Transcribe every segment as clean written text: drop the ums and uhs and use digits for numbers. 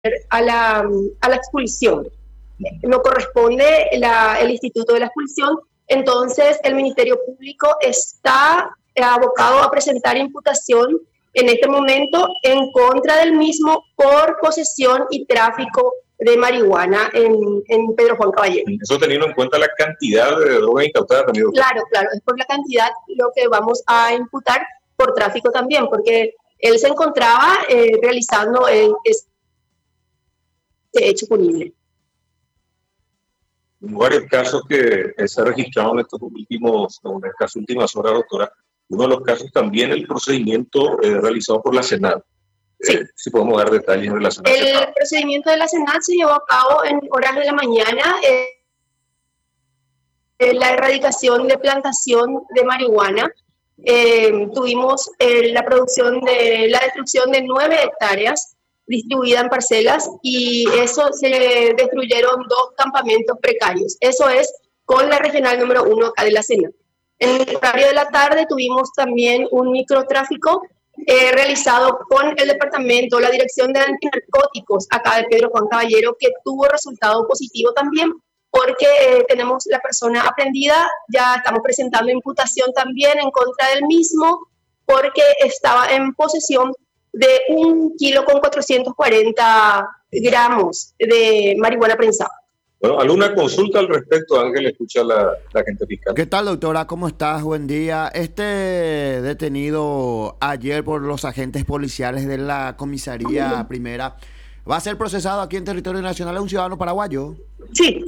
a la expulsión. No corresponde el instituto de la expulsión, entonces el Ministerio Público está abocado a presentar imputación en este momento en contra del mismo por posesión y tráfico de marihuana en Pedro Juan Caballero. Eso teniendo en cuenta la cantidad de droga incautada también. Claro, es por la cantidad lo que vamos a imputar por tráfico también, porque él se encontraba realizando este hecho punible. Varios casos que se han registrado en estas últimas horas, doctora. Uno de los casos también el procedimiento realizado por la Senat. Sí. Si podemos dar detalles en relación a eso. El procedimiento de la Senat se llevó a cabo en horas de la mañana. La erradicación de plantación de marihuana. Tuvimos la destrucción de 9 hectáreas distribuida en parcelas, y eso se destruyeron 2 campamentos precarios. Eso es con la regional número 1 acá de la Senat. En el horario de la tarde tuvimos también un microtráfico realizado con el departamento, la Dirección de Antinarcóticos acá de Pedro Juan Caballero, que tuvo resultado positivo también, porque tenemos la persona aprendida. Ya estamos presentando imputación también en contra del mismo, porque estaba en posesión de 1,440 kilos de marihuana prensada. Bueno, ¿alguna consulta al respecto, Ángel? Escucha la gente fiscal. ¿Qué tal, doctora? ¿Cómo estás? Buen día. Este detenido ayer por los agentes policiales de la comisaría primera, ¿va a ser procesado aquí en territorio nacional? ¿Es un ciudadano paraguayo? Sí.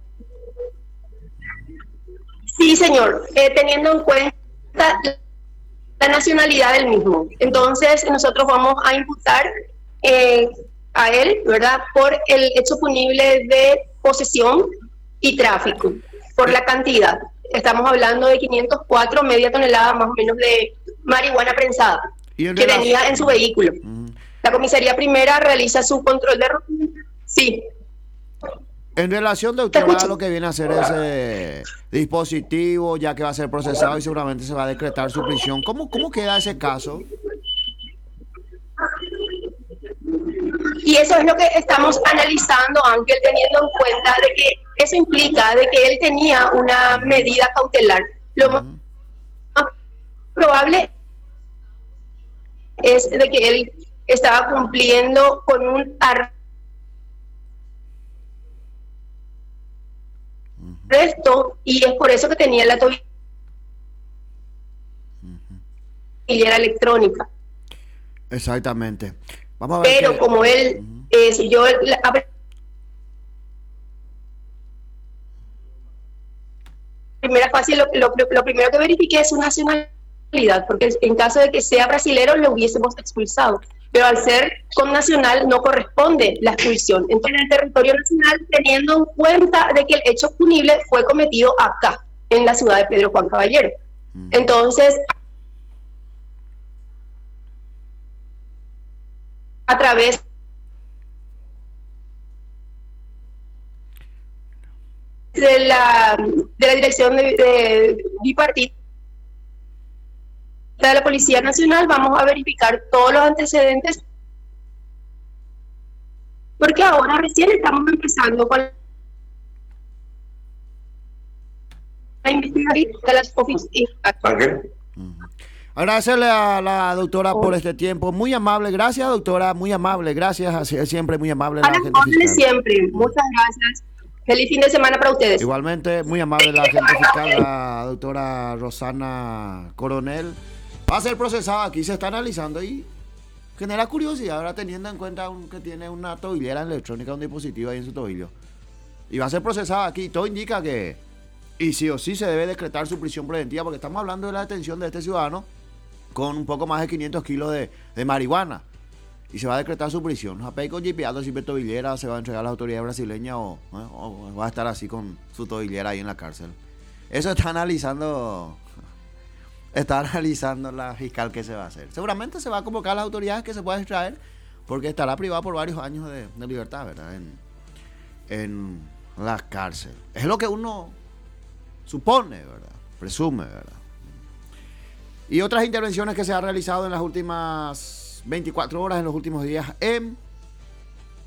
Sí, señor. Teniendo en cuenta la nacionalidad del mismo. Entonces, nosotros vamos a imputar a él, ¿verdad?, por el hecho punible de posesión y tráfico, por la cantidad. Estamos hablando de 504 media tonelada más o menos de marihuana prensada que venía en su vehículo. La comisaría primera realiza su control de rutina. Sí. En relación, doctora, a lo que viene a ser ese dispositivo, ya que va a ser procesado y seguramente se va a decretar su prisión, ¿cómo queda ese caso? Y eso es lo que estamos analizando, Ángel, teniendo en cuenta de que eso implica de que él tenía una medida cautelar. Lo más probable es de que él estaba cumpliendo con un arresto, y es por eso que tenía la tobillera electrónica. Exactamente. Vamos a ver. Pero como él, primera fase, lo primero que verifiqué es su nacionalidad, porque en caso de que sea brasilero lo hubiésemos expulsado, pero al ser con nacional no corresponde la expulsión. Entonces, en el territorio nacional, teniendo en cuenta de que el hecho punible fue cometido acá, en la ciudad de Pedro Juan Caballero. Entonces, a través de la dirección de bipartita de la Policía Nacional, vamos a verificar todos los antecedentes, porque ahora recién estamos empezando con la investigación de las oficinas. Agradecerle a la doctora por este tiempo. Muy amable. Gracias, doctora. Muy amable. Gracias. Siempre muy amable. A las órdenes siempre. Muchas gracias. Feliz fin de semana para ustedes. Igualmente, muy amable la agente fiscal, la doctora Rosana Coronel. Va a ser procesada aquí. Se está analizando y genera curiosidad, ahora teniendo en cuenta que tiene una tobillera electrónica, un dispositivo ahí en su tobillo. Y va a ser procesada aquí. Todo indica que, y sí o sí, se debe decretar su prisión preventiva, porque estamos hablando de la detención de este ciudadano con un poco más de 500 kilos de marihuana, y se va a decretar su prisión. Japey con jipeando sin tobillera, se va a entregar a las autoridades brasileñas o va a estar así con su tobillera ahí en la cárcel. Eso está analizando la fiscal que se va a hacer. Seguramente se va a convocar a las autoridades que se pueda extraer, porque estará privado por varios años de libertad, ¿verdad?, en la cárcel. Es lo que uno supone, ¿verdad?, presume, ¿verdad? Y otras intervenciones que se han realizado en las últimas 24 horas, en los últimos días, en